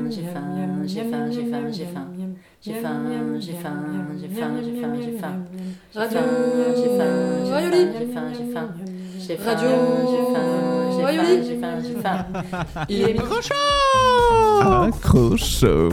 j'ai faim, j'ai faim, j'ai faim, j'ai faim. J'ai faim, j'ai faim, j'ai faim, j'ai faim, j'ai faim. Radio J'ai faim, j'ai Rayoli. faim, j'ai faim, j'ai faim. J'ai faim, Radio j'ai faim, j'ai faim, Rayoli. j'ai faim, j'ai faim. Il est midi. Accrocho.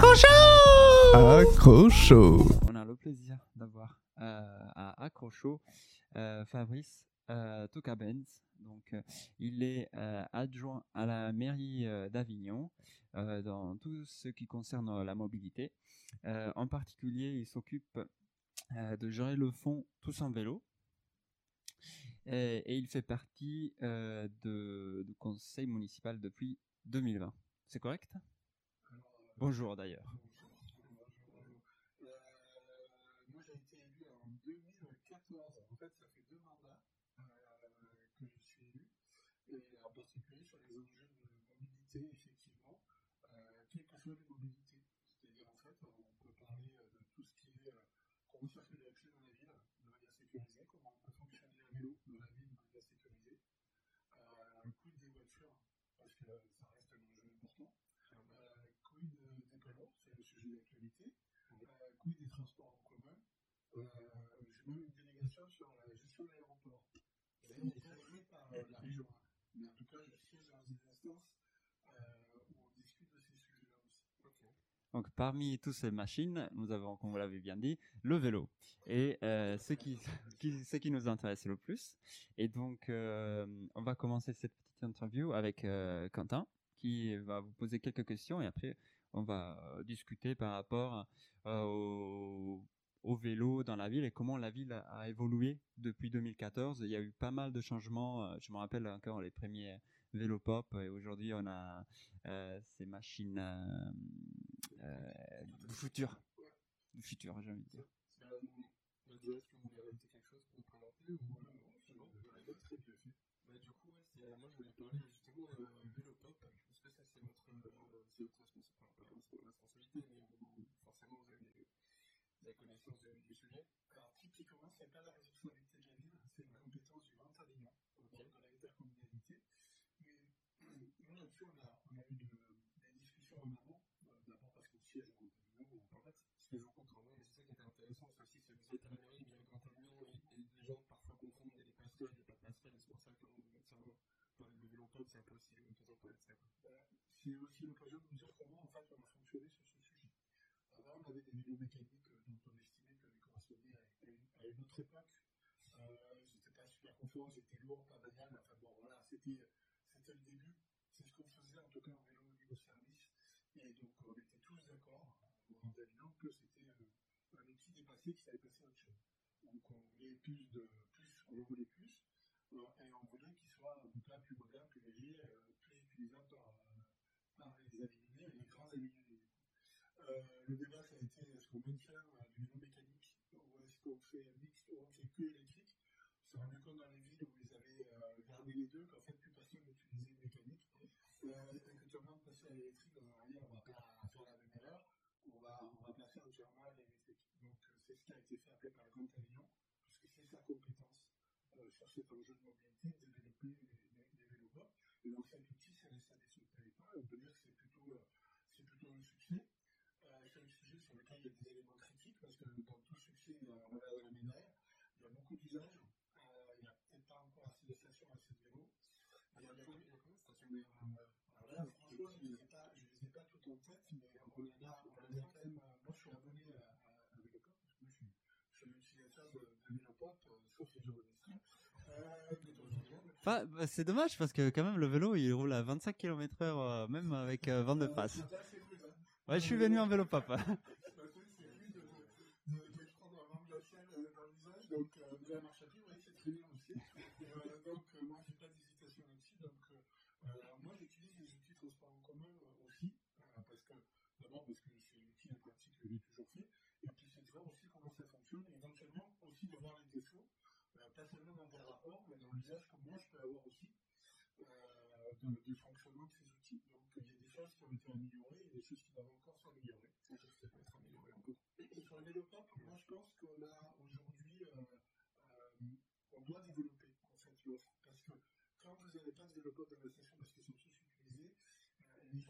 Accrocho. On a le plaisir d'avoir à Accrocho Fabrice Tocabenz. Donc, il est adjoint à la mairie d'Avignon dans tout ce qui concerne la mobilité. En particulier, il s'occupe de gérer le fonds Tous en vélo. Et il fait partie du conseil municipal depuis 2020. C'est correct ? Bonjour d'ailleurs. Moi j'ai été élu en 2014. En fait, ça fait 2 mandats que je suis élu, et en particulier sur les enjeux de mobilité, effectivement, quelles que soient les mobilités. C'est-à-dire, en fait, on peut parler de tout ce qui est comment circuler à pied dans la ville de manière sécurisée, comment on peut fonctionner à vélo dans la ville de manière sécurisée, quid des voitures, parce que ça reste un enjeu important, quid des pélos, c'est le sujet d'actualité, quid des transports en commun. J'ai même une délégation sur la gestion de l'aéroport. D'ailleurs, on est géré par la région. Mais en tout cas, je siège dans des instances où on discute de ces sujets-là aussi. Okay. Donc, parmi toutes ces machines, nous avons, comme vous l'avez bien dit, le vélo. Et ce qui nous intéresse le plus. Et donc, on va commencer cette petite interview avec Quentin, qui va vous poser quelques questions. Et après, on va discuter par rapport au vélo dans la ville et comment la ville a évolué depuis 2014. Il y a eu pas mal de changements. Je me rappelle encore les premiers vélo pop, et aujourd'hui on a ces machines du futur, j'ai envie de dire. Est-ce que vous voulez rajouter quelque chose pour vous présenter ou c'est bon? Très bien fait. Du coup, moi je voulais parler justement vélo pop, parce que ça c'est votre responsabilité, mais forcément vous avez la connaissance du sujet. Alors typiquement, c'est pas la responsabilité de la ville, c'est une compétence du Grand Avignon, de l'intercommunalité. Mais nous là-dessus, on a eu des discussions en amont, d'abord parce qu'on siège au Grand Avignon. En fait, ce que je rencontre en c'est ça qui est intéressant, c'est aussi que vous êtes à la mairie, mais le Grand Avignon, et les gens parfois confondent des passerelles, des pas de passerelles, et c'est pour ça que nous mettre ça dans le vélo pop, c'est un peu aussi l'occasion de parler de ça. C'est aussi l'occasion de nous dire comment en fait on a fonctionné sur ce sujet. Avant, on avait des vélos mécaniques dont on estimait qu'ils correspondaient à une autre époque. C'était pas super confort, c'était lourd, pas banal. Enfin bon, voilà, c'était le début. C'est ce qu'on faisait en tout cas en vélo niveau service. Et donc, on était tous d'accord, au Grand Avignon, que c'était un outil dépassé qui savait passer à autre chose. Donc, on voulait plus, et on voulait qu'il soit en tout cas plus moderne, plus léger, plus utilisable par les Avignonnais et les grands Avignonnais. Le débat, ça a été est-ce qu'on maintient du vélo mécanique ou est-ce qu'on fait mixte ou on fait que électrique. On s'est rendu compte dans les villes où ils avaient gardé les deux qu'en fait plus personne n'utilisait le mécanique. Et que tout le monde passait à l'électrique, on a dit on va pas faire la même erreur, on va passer entièrement à l'électrique. Donc c'est ce qui a été fait après par le Grand Avignon, puisque c'est sa compétence sur cet enjeu de mobilité de développer des vélos pop. Et donc cet outil s'est installé sur le territoire, et on peut dire que c'est plutôt un succès. C'est un sujet sur lequel il y a des éléments critiques, parce que dans tout succès revers de la médaille, il y a beaucoup d'usages, il n'y a peut-être pas encore assez de stations, assez de vélos. Il y a combien de stations de vélos? Alors là, franchement, je ne les ai pas toutes en tête, mais on en a quand même. Moi, je suis abonné à Vélopop, parce que moi, je suis un utilisateur de Vélopop, sauf les jours de C'est dommage parce que quand même le vélo il roule à 25 km/h même avec vent de face. Ouais, je suis venu en vélo pop. C'est plus de prendre un angle ciel dans le visage, donc de la marche à pied, oui, c'est très bien aussi. Donc moi, j'ai pas d'hésitation là-dessus. Donc moi, j'utilise les outils de transport en commun aussi, d'abord parce que c'est l'outil pratique que j'ai toujours fait, et puis c'est de voir aussi comment ça fonctionne, et éventuellement aussi de voir les défauts, pas seulement dans des rapports, mais dans l'usage que moi je peux avoir aussi du fonctionnement de ces outils. Donc il y a des choses qui ont été améliorées et des choses qui doivent encore s'améliorer. Ça peut être amélioré encore. Et sur le vélo pop, moi je pense qu'on a aujourd'hui, on doit développer en fait l'offre, parce que quand vous n'avez pas de vélo pop dans la station parce qu'ils sont tous utilisés, les gens, une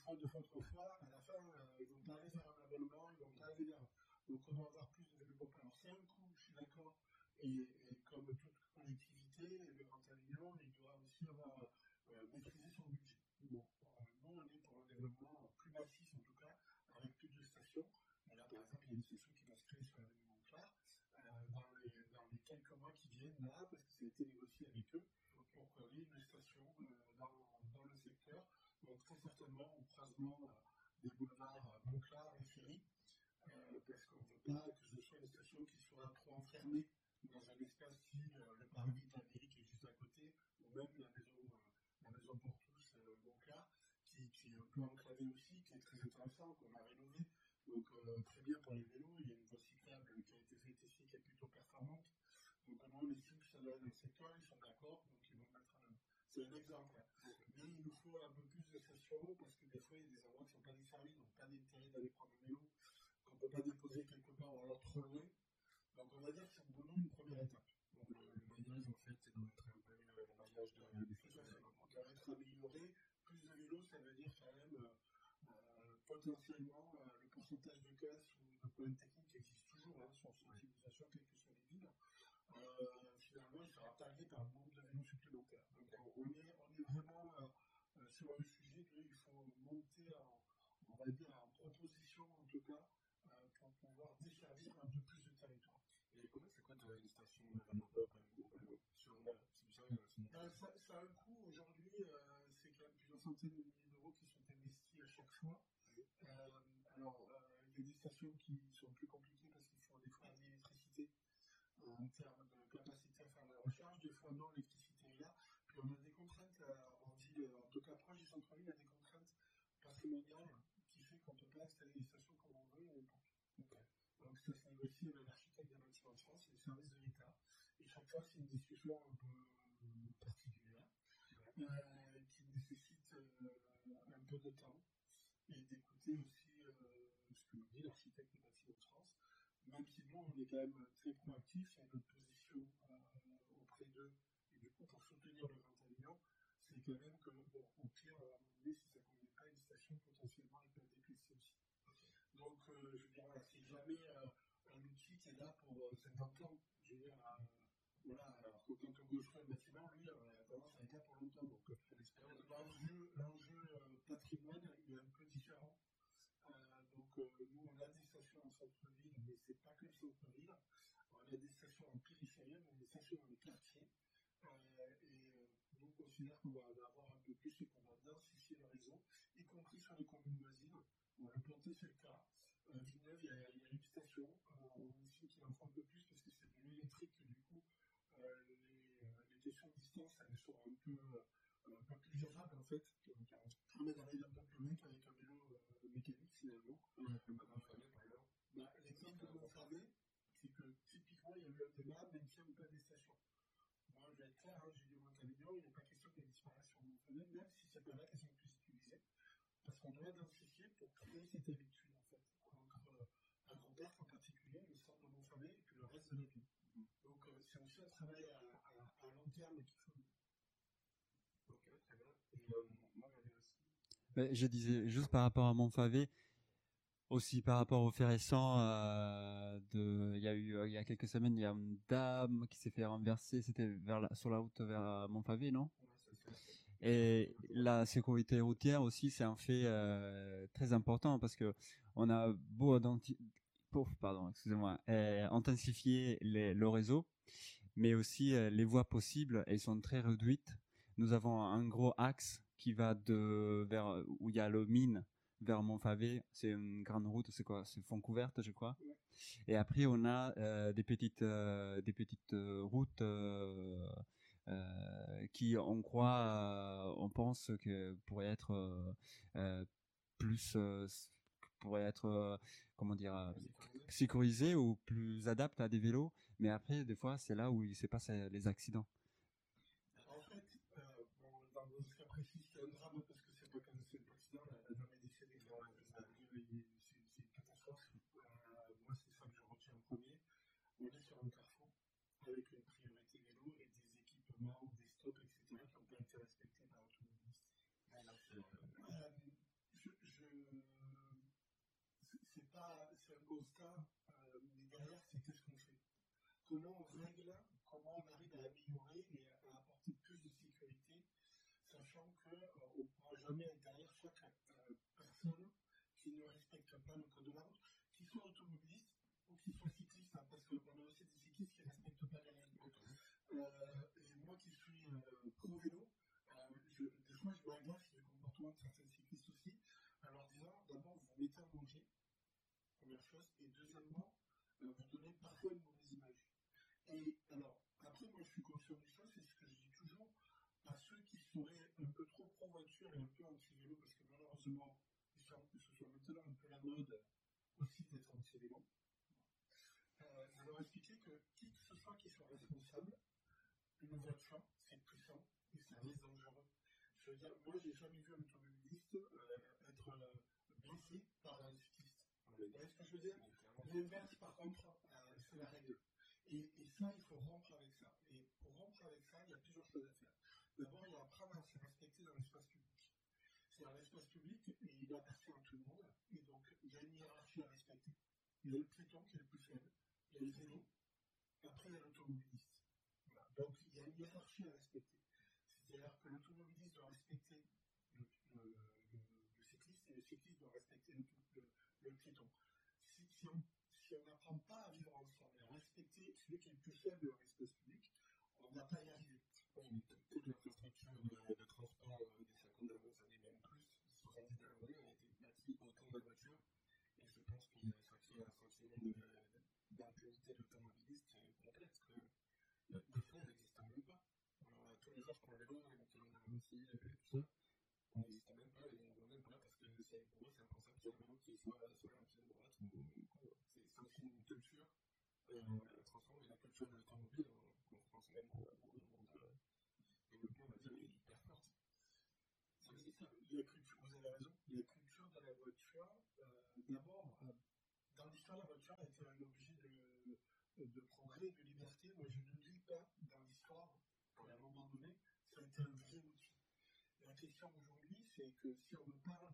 fois, 2 fois, 3 fois, à la fin, ils vont pas aller faire un abonnement, ils vont pas aller vers. Donc on doit avoir plus de vélos pompés. Alors c'est un coût, je suis d'accord, et comme toute collectivité, le Grand Avignon, il doit aussi avoir maîtrisé son budget. Bon, nous on est pour un développement plus massif en tout cas, avec plus de stations. Et là par exemple, il y a une station qui va se créer sur la rue Montclar dans les quelques mois qui viennent là, parce que ça a été négocié avec eux, pour qu'il y ait une station dans le secteur. Donc très certainement au croisement des boulevards Montclar et Ferry, parce qu'on ne veut pas que ce soit une station qui soit trop enfermée dans un espace qui, le parvis de la mairie qui est juste à côté, ou même la maison pour tous Montclar, qui est un peu enclavée aussi, qui est très intéressant, qu'on a rénové. Donc très bien pour les vélos, il y a une voie cyclable qui a été faite ici, qui est plutôt performante. Donc nous, les cibles, ça doit être dans le secteur, ils sont d'accord, donc ils vont mettre en œuvre. C'est un exemple. Mais il nous faut un peu plus de stations, parce que des fois, il y a des endroits qui ne sont pas desservis, donc pas d'intérêt d'aller prendre un vélo, qu'on ne peut pas déposer quelque part ou alors trop loin. Donc on va dire que c'est pour nous une première étape. Donc le maillage, en fait, doit être un peu le maillage des stations. Donc doit être amélioré. Plus de vélos, ça veut dire quand même potentiellement le pourcentage de casse ou de problèmes techniques qui existe toujours sur l'utilisation, quelles que soient les villes. Finalement, il sera tagué par le nombre de vélos supplémentaires. Donc on est vraiment sur le sujet qu'il faut monter on va dire en proposition en tout cas pour pouvoir desservir un peu plus de territoire. Et comment ça coûte une station de vélo ça a un coût aujourd'hui, c'est quand même plusieurs centaines de milliers d'euros qui sont investis à chaque fois. Alors, il y a des stations qui sont plus compliquées parce qu'il faut des fois de l'électricité en termes de capacité à faire la recharge, des fois non, l'électricité est là. Puis on a des contraintes en ville, en tout cas proche du centre-ville, il y a des contraintes patrimoniales qui fait qu'on ne peut pas installer des stations comme on veut et n'importe où. Donc ça se négocie avec l'architecte des bâtiments de France et les services de l'État. Et chaque fois, c'est une discussion un peu particulière qui nécessite un peu de temps et d'écouter aussi ce que nous dit l'architecte des bâtiments de France. Même si nous, on est quand même très proactif, et notre position auprès d'eux, et du coup, pour soutenir le Grand Avignon, c'est quand même que, bon, au pire, à un moment donné, si ça ne convient pas, une station, potentiellement, elle peut être déplacée aussi. Donc, je veux dire, voilà, c'est jamais un outil qui est là pour 50 ans. Je veux dire, voilà, alors que quand on construit un bâtiment, lui, on a tendance à être là pour longtemps. Donc, l'enjeu patrimoine, il est un peu différent. Donc, nous, on a des stations en centre-ville, mais ce n'est pas que le centre-ville. On a des stations en périphérie, on a des stations dans les quartiers. Et nous, on considère qu'on va en avoir un peu plus et qu'on va densifier le réseau, y compris sur les communes voisines. On va planter, c'est le cas. Villeneuve, il y a une station. On estime qu'il en faut un peu plus parce que c'est de l'électrique que du coup, les questions de distance, elles sont un peu plus gérables en fait. Donc, on permet d'aller un peu plus loin qu'avec un vélo mécanique finalement. L'exemple de Montfavet, c'est que typiquement, il y a eu un débat, maintien ou pas des stations. Moi, je vais être clair, j'ai dit au Monténégro, il n'est pas question qu'elle disparaisse sur Montfavet, même si c'est pas là qu'elles sont plus utilisées. Parce qu'on doit densifier pour créer cette habitude, en fait, entre un grand parc en particulier, le centre de Montfavet, et puis le reste de la ville. Donc, c'est aussi un travail à long terme qu'il faut. Ok, très bien. Et moi, j'avais aussi. Je disais juste par rapport à Montfavet, aussi par rapport au fer récent, il y a eu il y a quelques semaines, il y a une dame qui s'est fait renverser, c'était sur la route vers Montfavet, non? Et la sécurité routière aussi, c'est un fait très important parce que on a beau intensifier le réseau, mais aussi les voies possibles, elles sont très réduites. Nous avons un gros axe qui va vers où il y a le mine vers Montfavet, c'est une grande route, c'est quoi? C'est Fontcouverte, je crois. Et après, on a des petites routes qui, on croit, on pense que pourraient être plus, pourraient être, comment dire, sécurisées ou plus adaptées à des vélos. Mais après, des fois, c'est là où il se passe les accidents. En fait, dans ce cas précis, c'est un drame parce que c'est pas comme c'est l'accident, la dame est décédée. C'est une catastrophe. Moi, c'est ça que je retiens en premier. On est sur un carrefour avec une priorité vélo et des équipements ou des stops, etc., qui n'ont pas été respectés par l'automobiliste. constat, mais derrière, c'est qu'est-ce qu'on fait? Comment on règle, comment on arrive à améliorer et à apporter plus de sécurité, sachant qu'on ne pourra jamais être derrière chaque personne qui ne respecte pas le code de la route, qu'ils soient automobilistes ou qu'ils soient cyclistes, hein, parce qu'on a aussi des cyclistes qui ne respectent pas les règles. Et moi qui suis pro-vélo, des fois je m'agace le comportement de certains cyclistes aussi, en leur disant d'abord vous mettez en danger, première chose, et deuxièmement, vous donnez parfois une mauvaise image. Et alors, après, moi je suis conscient des choses, c'est ce que je dis toujours à ceux qui seraient un peu trop pro-voiture et un peu anti-vélo, parce que malheureusement, il semble que ce soit maintenant un peu la mode aussi d'être anti-vélo. Je leur expliquer que qui que ce soit qui soit responsable, une voiture, c'est puissant et ça reste dangereux. Je veux dire, moi j'ai jamais vu un automobiliste être blessé par un cycliste. Vous voyez ce que je veux dire? L'inverse, par contre, c'est la règle. Et ça, il faut rompre avec ça. Et pour rompre avec ça, il y a plusieurs choses à faire. D'abord, il y a apprendre à se respecter dans l'espace public. C'est un espace public et il appartient à tout le monde. Et donc, il y a une hiérarchie à respecter. Il y a le piéton qui est le plus faible. Il y a le vélo. Après, il y a l'automobiliste. Voilà. Donc, il y a une hiérarchie à respecter. C'est-à-dire que l'automobiliste doit respecter le cycliste et le cycliste doit respecter le piéton. Si on n'apprend pas à vivre ensemble et à respecter celui qui est le plus faible dans l'espace public, on ne va pas y arriver. Oui, toute l'infrastructure de transport des 50 dernières années, même plus, 70 dernières années, a été bâtie autour de la voiture. Et je pense que ça crée un sentiment d'impunité de l'automobiliste complexe que des fois on n'existe même pas. Alors, tous les jours je prends le vélo, aussi, tout ça, on n'existe même pas et on ne voit même pas parce que pour eux c'est impensable qu'il y ait un vélo qui soit sur un pied de droite. C'est aussi une culture transforme la culture de l'automobile en France même dans le monde développé, on va dire, est hyper forte. C'est ça, la culture, vous avez raison, la culture de la voiture, d'abord, dans l'histoire, la voiture a été un objet de progrès, de liberté. Moi, je ne dis pas dans l'histoire, à un moment donné, ça a été un vrai outil. La question aujourd'hui, c'est que si on me parle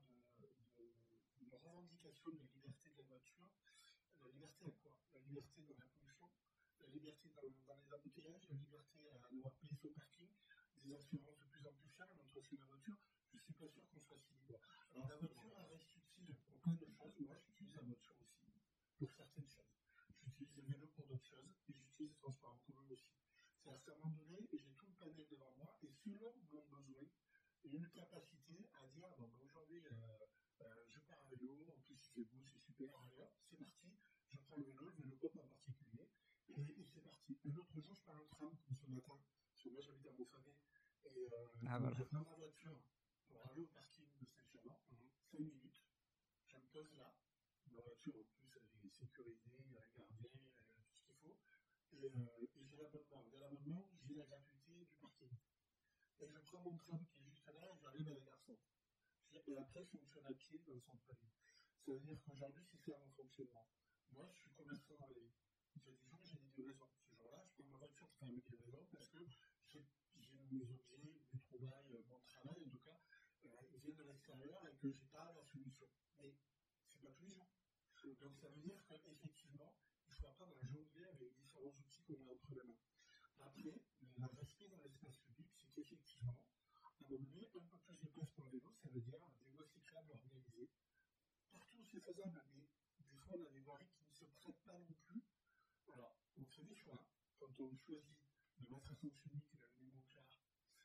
de revendication de la liberté de la voiture, la liberté à quoi? La liberté dans la pollution, la liberté dans les embouteillages, la liberté à devoir payer son parking, des assurances de plus en plus chères, d'entretenir la voiture, je ne suis pas sûr qu'on soit si libre. Alors la voiture, elle reste utile pour plein de choses. Moi, j'utilise la voiture aussi, pour certaines choses. J'utilise le vélo pour d'autres choses, et j'utilise le transport en commun aussi. C'est-à-dire qu'à un moment donné, j'ai tout le panel devant moi, et selon mon besoin, j'ai une capacité à dire, bon, aujourd'hui, je pars à vélo, en plus il fait beau, c'est super, alors, c'est parti, je prends le vélo pop en particulier, et c'est parti. Et l'autre jour, je prends le tram, comme ce matin, parce que moi j'habite à Montfavet, et voilà. Je prends ma voiture pour aller au parking de Saint-Germain, 5 minutes, je me pose là, ma voiture en plus elle est sécurisée, il y a un gardien, tout ce qu'il faut, et j'ai l'abonnement. De l'abonnement, j'ai la gratuité du parking. Et je prends mon tram qui est juste là, et j'arrive à la gare centre. Et après, je fonctionne à pied dans le centre-ville. Ça veut dire qu'aujourd'hui, c'est ça mon fonctionnement. Moi, je suis commerçant dans la vie. Il y a des jours, j'ai des livraisons. Ce jour-là, je prends ma voiture pour faire mes livraisons parce que j'ai mes objets, mes trouvailles, mon travail, en tout cas, viennent de l'extérieur et que je n'ai pas la solution. Mais ce n'est pas tous les jours. Donc, ça veut dire qu'effectivement, il faut apprendre à jongler avec les différents outils qu'on a entre les mains. Après, le respect dans l'espace public, c'est qu'effectivement, à un moment donné, un peu plus de place pour le vélo, ça veut dire des voies cyclables organisées. Partout où c'est faisable, mais des fois on a des voiries qui ne se prêtent pas non plus. Alors, on fait des choix. Quand on choisit de mettre à sens unique le numéro clair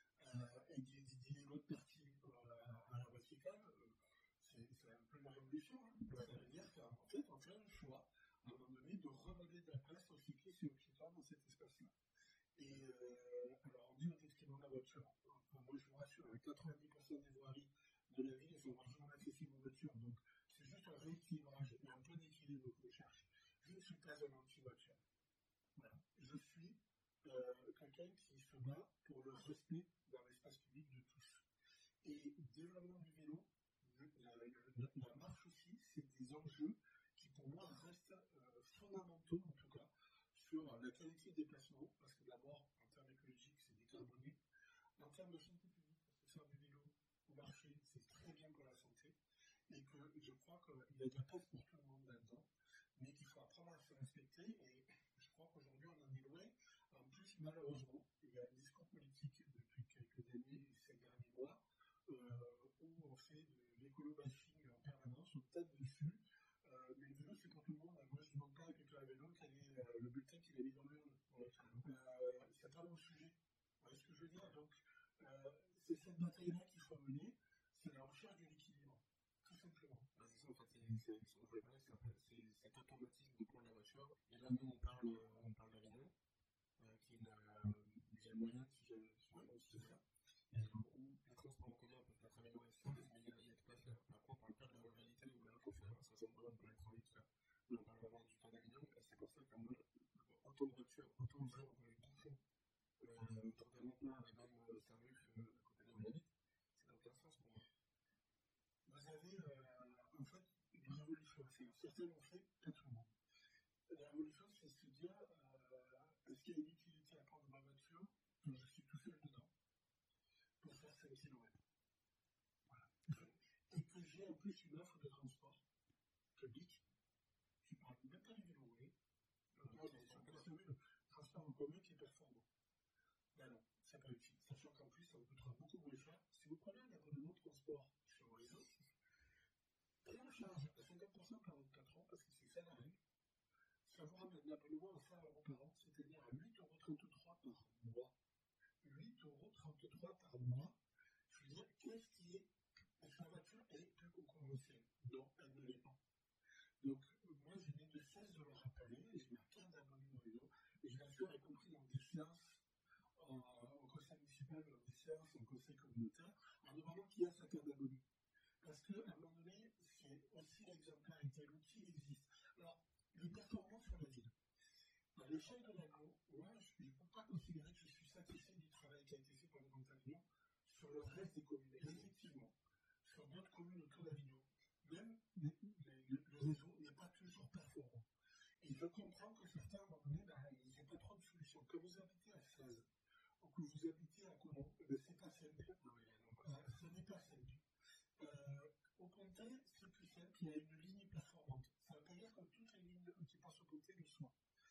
et d'idée l'autre partie à la voie cyclable, c'est un peu la révolution. Hein. Ça veut dire qu'en fait, on fait un choix, à un moment donné, de redonner de la place aux cyclistes et aux piétons dans cet espace-là. Et alors, on dit au détriment de la voiture. Enfin, moi, je vous rassure, 90% des voiries de la ville sont largement accessibles aux voitures. Donc, c'est juste un rééquilibrage et un point d'équilibre que je cherche. Je ne suis pas un anti-voiture. Voilà. Je suis quelqu'un qui se bat pour le respect dans l'espace public de tous. Et le développement du vélo, la marche aussi, c'est des enjeux qui, pour moi, restent fondamentaux, en tout cas, sur la qualité des déplacements, parce que d'abord, en termes écologiques, c'est décarboné. En termes de santé publique, parce que faire du vélo ou marcher, c'est très bien pour la santé. Et que je crois qu'il y a de la place pour tout le monde là-dedans, mais qu'il malheureusement, il y a un discours politique depuis quelques années et ces derniers mois où on fait de l'écolo-bashing en permanence, on tape dessus. Mais le vélo, c'est pour tout le monde. Moi, je ne demande pas à quelqu'un à vélo quel est le bulletin qu'il a mis dans l'urne. C'est pas mon sujet. Vous voyez ce que je veux dire? Donc, c'est cette bataille-là qu'il faut mener. C'est la recherche de l'équilibre, tout simplement. C'est ça, en fait, on voulait parler, c'est cet automatisme de prendre la voiture. Et là, nous, on parle d'Avignon, qui est une ville moyenne, si je dis ça, où les transports en commun peuvent être améliorés, mais il y a de quoi faire. Après, on parle pas de la ruralité où là, il faut faire 500 km pour aller travailler, tout ça. Nous, on parle vraiment du temps d'Avignon, et c'est pour ça que moi, autant de voitures, autant de gens, les bouchons, autour des remparts et même Saint-Ruf, à côté de où j'habite, ça n'a aucun sens pour moi. Vous avez, en fait, une révolution. Certains l'ont fait, pas tout le monde. La révolution, c'est se dire, est-ce qu'il y a une utilité à prendre ma voiture quand je suis tout seul dedans pour faire 5 km? Voilà. Et que j'ai en plus une offre de transport public. Tu parles même pas du vélo, oui. Le transport en commun qui est performant. Ben non, c'est pas utile. Sachant qu'en plus, ça vous coûtera beaucoup moins cher. Si vous prenez un abonnement de transport sur le réseau, pris en charge à 50% par votre patron, parce que c'est ça la règle, ça vous ramène un abonnement à 100 € par an, c'est-à-dire à 8,33 € par mois. 8,33 € par mois. Je veux dire, qu'est-ce qui est. Est-ce que la voiture est plus concurrentielle? Non, elle ne l'est pas. Donc, moi, je n'ai de cesse de le rappeler, j'ai ma carte d'abonnement réseau, et je l'assure, y compris dans des séances au conseil municipal, dans des séances au conseil communautaire, en demandant qui a sa carte d'abonnement. Parce qu'à un moment donné, c'est aussi l'exemplarité, l'outil existe. Alors, les performances sur la ville. À l'échelle de l'aglo, moi, je ne peux pas considérer que je suis satisfait du travail qui a été fait par le Grand Avignon sur le reste des communes. Et effectivement, sur d'autres communes autour d'Avignon, même le réseau n'est pas toujours performant. Et je comprends que certains, à un moment donné, ils n'ont pas trop de solutions. Que vous habitez à 16, ou que vous habitez à Coulon, c'est pas simple. Ce n'est pas simple. Au Pontet, c'est plus simple, il y a une ligne performante. Ça ne veut pas dire que toutes les lignes qui passent au Pontet le soient.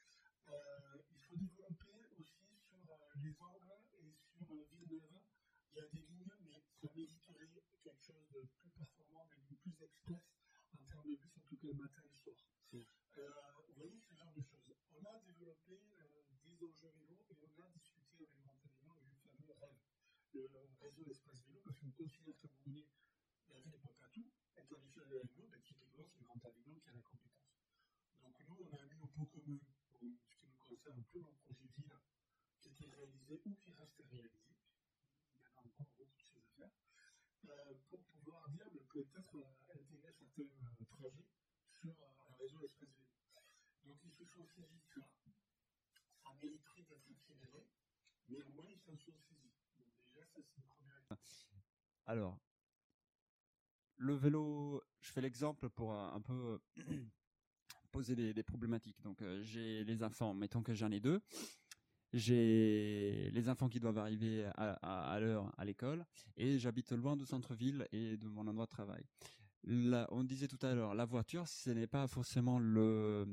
Il faut développer aussi sur les angles et sur Villeneuve. Il y a des lignes, mais ça mériterait quelque chose de plus performant, des lignes plus express en termes de bus, en tout cas le matin et le soir. Vous voyez ce genre de choses. On a développé des enjeux vélo et on a discuté avec le Grand Avignon du fameux REV, le réseau espace vélo, parce qu'on considère qu'à un moment donné, la ville ne peut pas tout. Et à l'échelle de l'aglo, typiquement, c'est le Grand Avignon qui a la compétence. Donc nous, on a mis au pot commun, pour ce qui nous concerne, tout le projet ville qui était réalisé ou qui reste réalisé. Il y en a encore beaucoup de choses à faire. Pour pouvoir dire, peut-être intégrer certains trajets sur un réseau espace vélo. Donc ils se sont saisis de ça. Ça mériterait d'être accéléré, mais au moins ils s'en sont saisis. Donc déjà, ça c'est une première étape. Alors, le vélo, je fais l'exemple pour un peu poser des problématiques. Donc, j'ai les enfants, mettons que j'en ai 2. J'ai les enfants qui doivent arriver à l'heure à l'école et j'habite loin du centre-ville et de mon endroit de travail. Là, on disait tout à l'heure, la voiture, ce n'est pas forcément le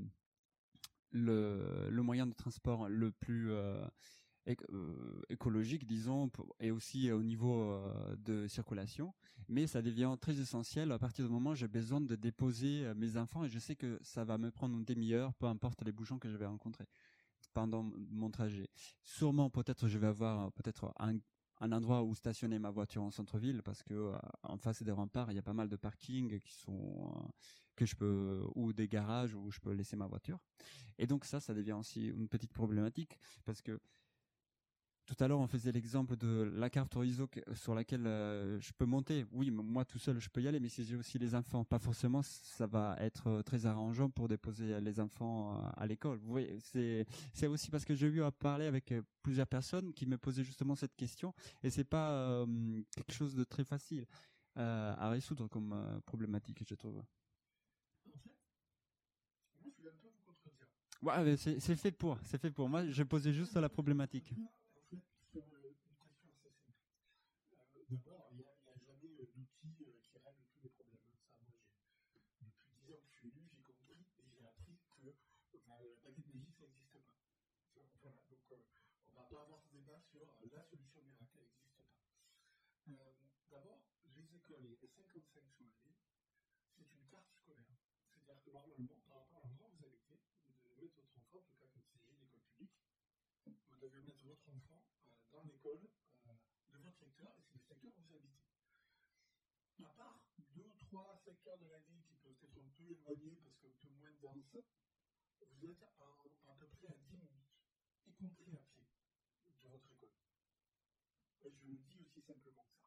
moyen de transport le plus écologique, disons, et aussi au niveau de circulation, mais ça devient très essentiel à partir du moment où j'ai besoin de déposer mes enfants et je sais que ça va me prendre une demi-heure, peu importe les bouchons que je vais rencontrer pendant mon trajet. Sûrement, peut-être, je vais avoir un endroit où stationner ma voiture en centre-ville parce que en face des remparts, il y a pas mal de parkings qui sont que je peux ou des garages où je peux laisser ma voiture. Et donc ça devient aussi une petite problématique parce que tout à l'heure, on faisait l'exemple de la carte réseau sur laquelle je peux monter. Oui, moi tout seul, je peux y aller, mais si j'ai aussi les enfants, pas forcément, ça va être très arrangeant pour déposer les enfants à l'école. Vous voyez, c'est aussi parce que j'ai eu à parler avec plusieurs personnes qui me posaient justement cette question, et c'est pas quelque chose de très facile à résoudre comme problématique, je trouve. En fait, moi je vais un peu vous contredire. Ouais, c'est fait pour. Moi, je posais juste la problématique. D'abord, il n'y a jamais d'outil qui règle tous les problèmes. Ça, moi, depuis 10 ans que je suis élu, j'ai compris et j'ai appris que la baguette magique, ça n'existe pas. Voilà, donc on ne va pas avoir ce débat sur la solution miracle, elle n'existe pas. D'abord, les écoles, il y a 55 sur la ville, c'est une carte scolaire. C'est-à-dire que normalement, par rapport à l'endroit où vous habitez, vous devez mettre votre enfant, en tout cas comme c'est une école publique, vous devez mettre votre enfant dans l'école de votre secteur, et c'est le secteur où vous habitez. À part 2 ou 3 secteurs de la ville qui peuvent être un peu éloignés parce qu'un peu moins dense, vous êtes à peu près à 10 minutes, y compris à pied, de votre école. Et je le dis aussi simplement que ça.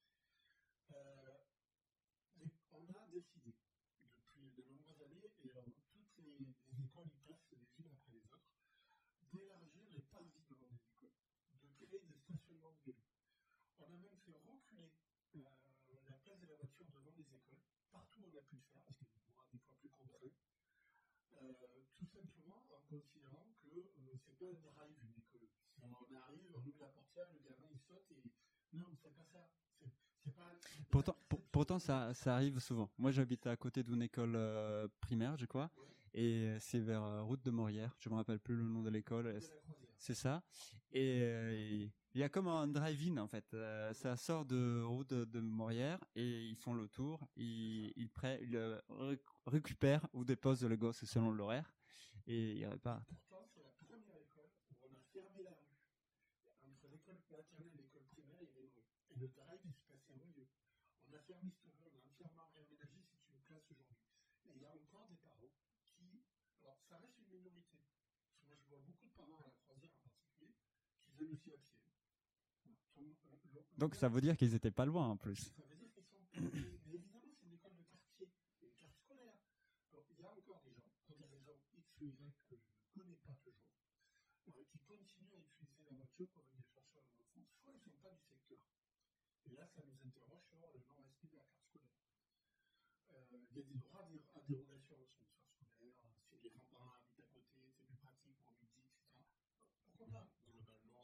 On a décidé, depuis de nombreuses années, et toutes les écoles y passent les unes après les autres, d'élargir les parvis devant les écoles, de créer des stationnements de vélos. On a même fait reculer la place de la voiture devant les écoles, partout où on a pu le faire, parce qu'il y aura des fois plus contraint, tout simplement en considérant que c'est pas un drive une école. Si on arrive, on ouvre la portière, le gamin il saute et non, c'est pas ça. C'est pas, Pourtant, ça arrive souvent. Moi, j'habite à côté d'une école primaire, je crois, ouais. et c'est vers Route de Morières. Je me rappelle plus le nom de l'école. C'est ça. Et il y a comme un drive-in en fait. Ça sort de Route de Morières et ils font le tour. Ils récupèrent ou déposent le gosse selon l'horaire et ils repartent. Pourtant, c'est la première école où on a fermé la rue. Entre l'école maternelle et l'école primaire, il y avait une rue. Et le drive, il se passait au milieu. On a fermé cette rue, on a entièrement réaménagé, c'est une place aujourd'hui. Et il y a encore des parents qui... Alors, ça reste une minorité. Parce que moi, je vois beaucoup de parents à la croisière en particulier qui viennent aussi à pied. Donc, ça veut dire qu'ils n'étaient pas loin en plus. Ça veut dire qu'ils sont... Mais évidemment, c'est une école de quartier, une carte scolaire. Donc, il y a encore des gens, pour des raisons X ou Y que je ne connais pas toujours, qui continuent à utiliser la voiture pour venir chercher leurs enfants, soit ils ne sont pas du secteur. Et là, ça nous interroge sur le non-respect de la carte scolaire. Il y a des droits à dérogation sur une carte scolaire, si les grands-parents habitent à côté, c'est plus pratique pour midi, etc. Pourquoi pas? Globalement,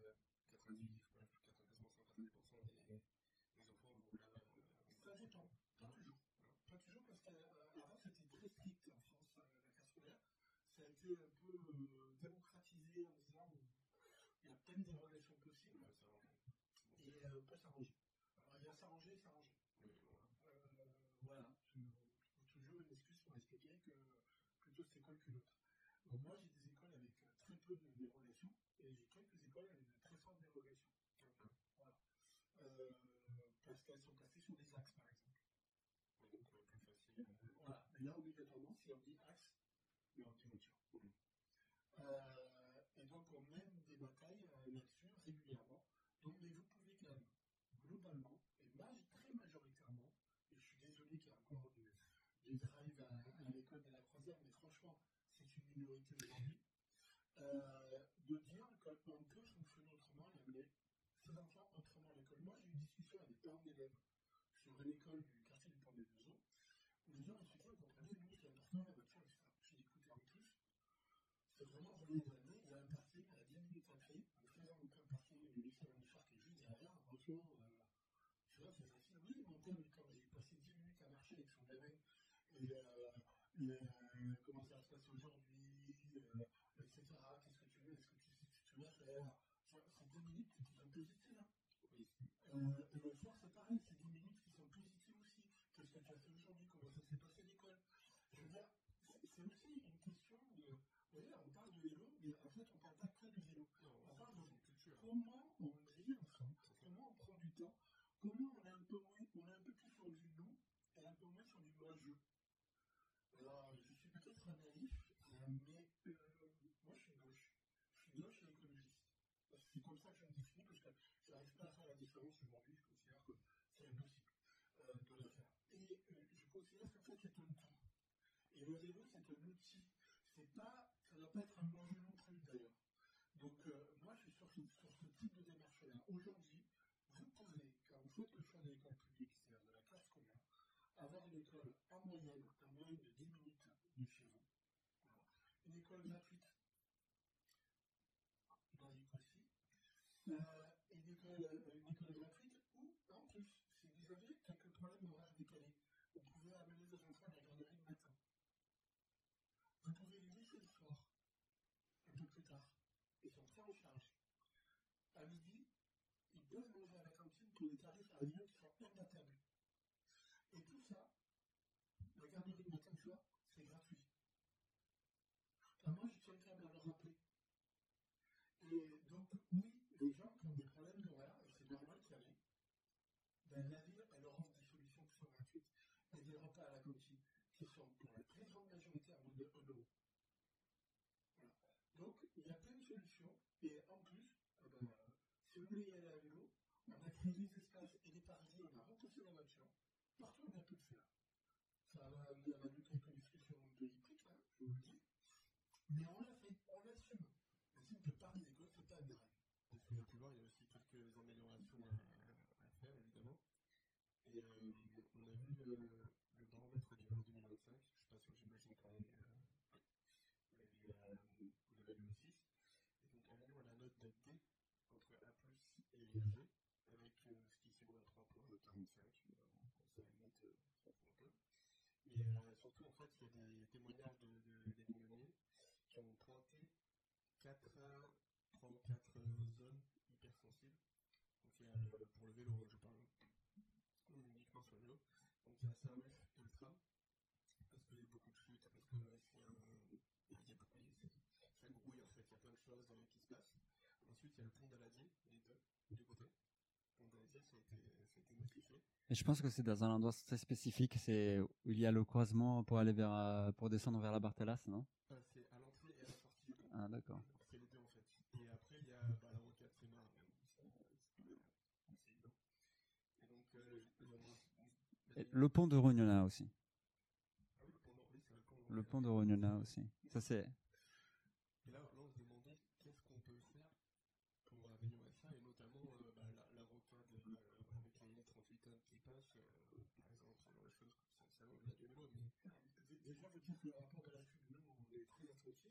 90%, 90% des enfants vont là. Ça dépend, pas toujours. Pas toujours parce qu'avant c'était très strict en France, la carte scolaire. Ça a été un peu démocratisé en disant il y a plein de dérogations possibles. Et on peut s'arranger. Alors il y a s'arranger et s'arranger. Voilà, je trouve toujours une excuse pour expliquer que plutôt cette école que l'autre. Donc moi j'ai des écoles avec très peu de dérogations et j'ai quelques écoles avec de très fortes dérogations. Voilà. Parce qu'elles sont placées sur des axes par exemple. Donc plus facile. Voilà, mais là obligatoirement si on dit axe, mais on dit voiture. Et donc on mène des batailles là-dessus régulièrement. Donc mais vous pouvez quand même, globalement, et très majoritairement, et je suis désolé qu'il y ait encore du drive à l'école de la croisière, mais franchement, c'est une minorité aujourd'hui, de dire qu'on peut fonctionner autrement et amener ses enfants autrement à l'école. Moi, j'ai eu une discussion avec des parents d'élèves sur une école du quartier du Pont des Deux Eaux, où les gens expliquaient, vous comprenez, nous, c'est important la voiture, etc. J'ai dit, écoutez, en plus, c'est vraiment rouler les années, il y a un parking, il y a 10 minutes à pied, en faisant aucun parking du lycée Manichard qui est juste derrière, franchement, tu vois, c'est facile. Oui, mon père, quand j'ai passé 10 minutes à marcher avec son gamin, et comment ça se passe aujourd'hui, etc. Qu'est-ce que tu veux, est-ce que tu sais ce que tu vas faire? C'est 10 minutes qui sont positives. Hein. Oui. Et le soir, c'est pareil, c'est 10 minutes qui sont positives aussi. Qu'est-ce que tu as fait aujourd'hui? Comment ça s'est passé à l'école? Je veux dire, c'est aussi une question de. Vous voyez, on parle de vélo, mais en fait, on ne parle pas que de vélo. On parle de comment on vit ensemble, comment on prend du temps, comment on est un peu plus sur du nous et un peu moins sur du moi-je. Alors, je suis peut-être un naïf, mais moi je suis gauche. Je suis gauche et écologiste. C'est comme ça que je me définis, parce que je n'arrive pas à faire la différence aujourd'hui. Je considère que c'est impossible de la faire. Et je considère qu'en fait c'est un tout. Et le vélo, c'est un outil. Ça ne doit pas être un moyen non plus d'ailleurs. Donc moi je suis sur ce type de démarche-là. Aujourd'hui, vous pouvez, quand vous faites le choix de l'école publique, c'est-à-dire de la classe scolaire, avoir une école en moyenne de 10 minutes de chez vous. Voilà. Une école gratuite, basique aussi. Une école gratuite ou, en plus, si vous avez quelques problèmes d'horaire décalé, vous pouvez amener vos enfants à la garderie le matin. Vous pouvez les laisser le soir, un peu plus tard. Avignon qui sont imbattables. Et tout ça, la garderie de matin soir, c'est gratuit. Moi, je tiens quand même à le rappeler. Et donc, oui, les gens qui ont des problèmes d'horaire, et c'est normal qu'il y en ait, ben, la ville, elle leur offre des solutions qui sont gratuites. Et des repas à la cantine qui sont pour la très grande majorité à moins de 1 euro. Voilà. Donc, il y a plein de solutions. Et en plus, si vous voulez y aller à vélo, on a créé des espaces et des parisiens, on a repoussé la voiture. Partout, on a pu le faire. Ça a valu quelques discussions politiques, hein, je vous le dis. Mais on l'a fait, on l'assume. On ne peut pas les écoles, c'est pas une règle. Parce qu'on a pu voir, il y a aussi quelques améliorations à faire, évidemment. Et on a vu le baromètre du vélo 2025, je ne sais pas si j'imagine quand même, vous l'avez lu aussi. Et donc Avignon a la note de D entre A+, et G, avec ce qui s'évaut à 3 points, de 45, ça limite, ça fout un peu. Mais surtout, en fait, il y a des témoignages d'Avignonnais qui ont pointé 34 zones hypersensibles. Donc il y a, pour le vélo, je parle uniquement sur le vélo. Donc il y a Saint-Ruf et le tram, parce qu'il y a beaucoup de chutes, parce que ça grouille en fait, il y a plein de choses qui se passent. Ensuite il y a le pont d'Aladier, les deux côtés. Le pont d'Aladier, ça a été modifié. Et je pense que c'est dans un endroit très spécifique, c'est où il y a le croisement pour aller pour descendre vers la Barthellas, non? C'est à l'entrée et à la sortie du pont. Ah d'accord. C'est les deux en fait. Et après il y a la rocade Sénart, c'est évident. Et donc Le pont de Rognona aussi. Ah oui, oui, c'est le pont de Rognona aussi. Ça c'est. Et là, on se demandait qu'est-ce qu'on peut faire pour améliorer ça, et notamment